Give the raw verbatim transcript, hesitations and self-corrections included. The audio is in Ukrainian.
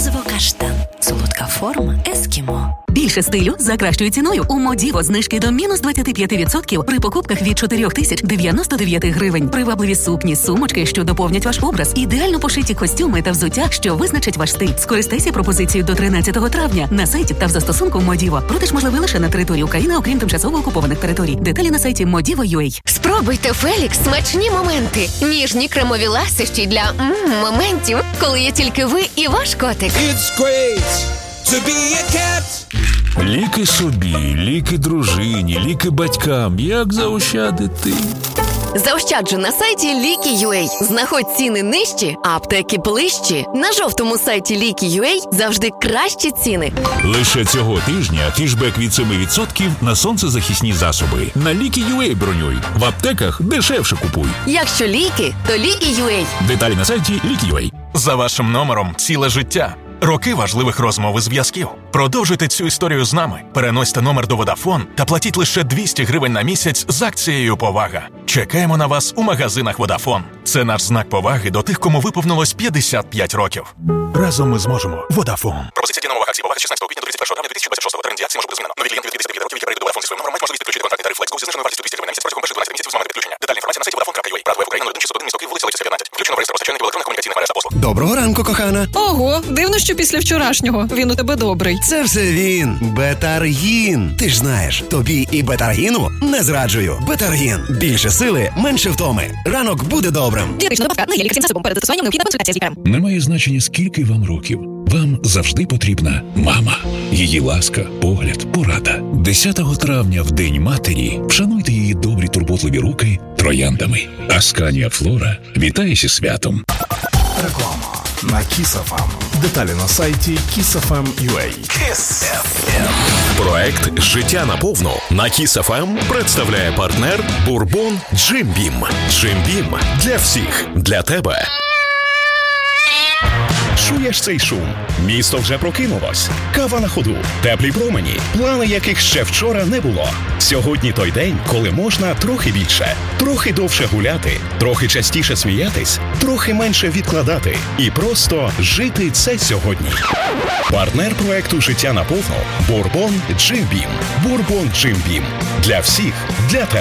морозиво-каштан. Солодка форма ескімо. Більше стилю за кращою ціною. У Модіво знижки до мінус двадцять п'ять відсотків при покупках від чотири тисячі дев'яносто дев'ять гривень. Привабливі сукні, сумочки, що доповнять ваш образ. Ідеально пошиті костюми та взуття, що визначать ваш стиль. Скористайся пропозицією до тринадцятого травня на сайті та в застосунку Модіво. Продаж можливий лише на території України, окрім тимчасово окупованих територій. Деталі на сайті модіво крапка ю а. Спробуйте Фелікс смачні моменти. Ніжні кремові ласощі для м, моментів, коли є тільки ви і ваш котик. It's great to be a cat. Ліки собі, ліки дружині, ліки батькам. Як заощадити? Заощаджу на сайті ліки крапка ю а. Знаходь ціни нижчі, а аптеки ближчі. На жовтому сайті ліки крапка ю а завжди кращі ціни. Лише цього тижня кешбек від сім відсотків на сонцезахисні засоби. На ліки крапка ю а бронюй. В аптеках дешевше купуй. Якщо ліки, то ліки крапка ю а. Деталі на сайті ліки крапка ю а. За вашим номером ціле життя. Роки важливих розмов і зв'язків. Продовжуйте цю історію з нами. Переносьте номер до Vodafone та платіть лише двісті гривень на місяць з акцією «Повага». Чекаємо на вас у магазинах Vodafone. Це наш знак поваги до тих, кому виповнилось п'ятдесят п'ять років. Разом ми зможемо. Vodafone. Пропозиція діє на умовах акції «Повага» з шістнадцятого квітня до тридцять першого травня дві тисячі двадцять шостого. Термін дії акції може бути змінено. Нові клієнти від п'ятдесят п'ять років, які перейдуть до Vodafone зі своїм номером, мають можливість підключити контрактний тариф Flex зі зниженою вартістю двісті гривень на місяць протягом перших дванадцяти місяців з моменту підключення. Детальна інформація на сайті vodafone крапка ю а. Правда, в Україні нуль один шістсот один, місто Київ, вулиця Лисиця, п'ятнадцять. Включено в реєстр постачальників електронних комунікаційних мереж та послуг. Доброго ранку, кохана. Ого, дивно, що після вчорашнього він у тебе добрий. Це все він. Бетаргін. Ти ж знаєш, тобі і Бетаргіну не зраджую. Бетаргін. Більше сили, менше втоми. Ранок буде добрим. Дієтична добавка не є лікарським засобом. Перед застосуванням необхідна консультація з лікарем. Немає значення, скільки вам років. Вам завжди потрібна мама. Її ласка, погляд, порада. десятого травня, в День матері, вшануйте її добрі турботливі руки трояндами. Асканія Флора вітає зі святом. Реклама на Kiss еф ем. Деталі на сайті кіс еф ем крапка ю а. Kiss еф ем. Проект «Життя наповну» на Kiss еф ем представляє партнер Бурбон Джим Бім. Джим Бім для всіх, для тебе. Чуєш цей шум? Місто вже прокинулось. Кава на ходу, теплі промені, плани яких ще вчора не було. Сьогодні той день, коли можна трохи більше, трохи довше гуляти, трохи частіше сміятись, трохи менше відкладати і просто жити це сьогодні. Партнер проекту «Життя наповну» Бурбон Джим Бім. Бурбон Джим Бім. Для всіх, для тебе.